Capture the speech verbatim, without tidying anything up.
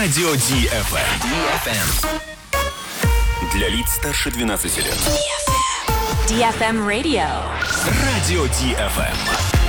Радио ди эф эм. Для лиц старше двенадцати лет. ди эф эм Radio. Радио ди эф эм.